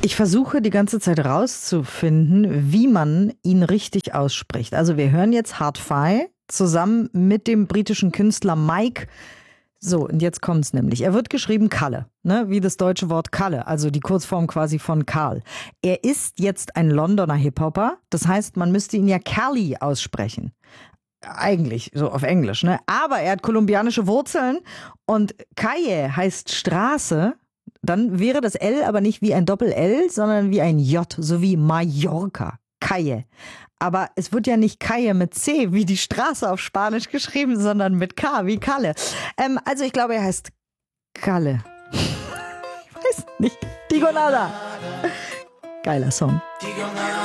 Ich versuche die ganze Zeit rauszufinden, wie man ihn richtig ausspricht. Also wir hören jetzt Hard Fi zusammen mit dem britischen Künstler Mike. So, und jetzt kommt's nämlich. Er wird geschrieben Kalle, ne? Wie das deutsche Wort Kalle, also die Kurzform quasi von Karl. Er ist jetzt ein Londoner Hip-Hopper. Das heißt, man müsste ihn ja Cali aussprechen. Eigentlich, so auf Englisch, ne? Aber er hat kolumbianische Wurzeln und Calle heißt Straße. Dann wäre das L aber nicht wie ein Doppel-L, sondern wie ein J, so wie Mallorca. Calle. Aber es wird ja nicht Calle mit C, wie die Straße auf Spanisch geschrieben, sondern mit K, wie Kalle. Also ich glaube, er heißt Kalle. Ich weiß nicht. Digo nada. Geiler Song.